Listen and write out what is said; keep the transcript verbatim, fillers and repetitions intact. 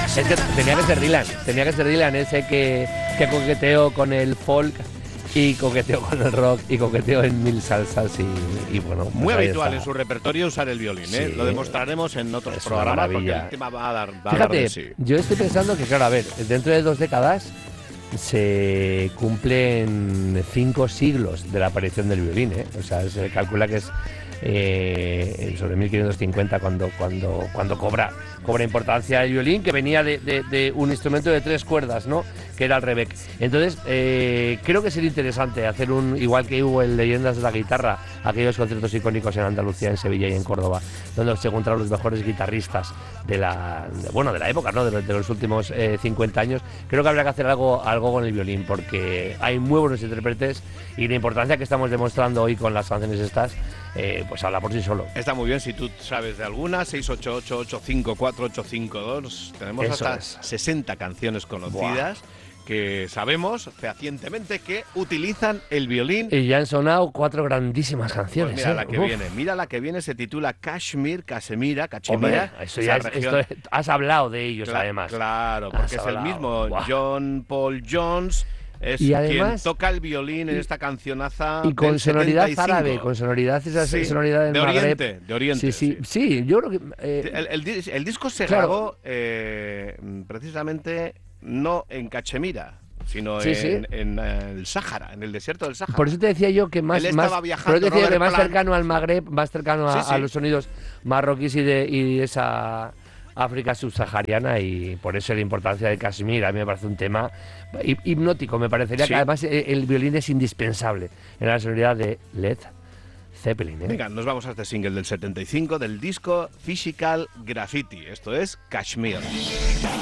Es que tenía que ser Dylan, tenía que ser Dylan ese que, que coqueteó con el folk y coqueteó con el rock y coqueteó en mil salsas y, y bueno. Pues muy habitual está. En su repertorio usar el violín, ¿eh? Sí, Lo demostraremos en otros es una programas porque maravilla. el tema va a dar, va Fíjate, a dar de sí. yo estoy pensando que, claro, a ver, dentro de dos décadas se cumplen cinco siglos de la aparición del violín, ¿eh? O sea, se calcula que es eh, sobre mil quinientos cincuenta cuando, cuando, cuando cobra, cobra importancia el violín, que venía de, de, de un instrumento de tres cuerdas, ¿no? Que era el rebec. Entonces, eh, creo que sería interesante hacer un, igual que hubo en Leyendas de la Guitarra, aquellos conciertos icónicos en Andalucía, en Sevilla y en Córdoba, donde se encontraron los mejores guitarristas de la, de, bueno, de la época, ¿no? De los, de los últimos eh, cincuenta años. Creo que habrá que hacer algo, algo con el violín, porque hay muy buenos intérpretes y la importancia que estamos demostrando hoy con las canciones estas, eh, pues habla por sí solo. Está muy bien, si tú sabes de alguna, seis ocho ocho, ocho cinco cuatro, ocho cinco dos. Tenemos Eso hasta es. sesenta canciones conocidas. Buah. Que sabemos fehacientemente que utilizan el violín. Y ya han sonado cuatro grandísimas canciones. Pues mira ¿eh? la que Uf. viene, mira la que viene, se titula Kashmir, Casemira, Cachemira. Hombre, eso ya es, esto es, has hablado de ellos, Cla además. Claro, porque has es hablado. el mismo Buah. John Paul Jones. Es y además, quien toca el violín en y, esta cancionaza. Y con del sonoridad setenta y cinco. árabe, con sonoridad, esa sí, sonoridad del de Magreb. Oriente, de Oriente. Sí, sí, sí, sí, yo creo que. Eh, el, el, el disco se claro. grabó eh, precisamente no en Cachemira, sino sí, en, sí. en, en el Sáhara, en el desierto del Sáhara. Por eso te decía yo que más, Él más, estaba viajando, por eso te decía que más Plan. cercano al Magreb, más cercano a, sí, sí. a los sonidos marroquíes y de, y de esa África subsahariana, y por eso la importancia de Kashmir. A mí me parece un tema hipnótico. Me parecería sí. que además el, el violín es indispensable en la sonoridad de Led Zeppelin, ¿eh? Venga, nos vamos a este single del setenta y cinco del disco Physical Graffiti. Esto es Kashmir.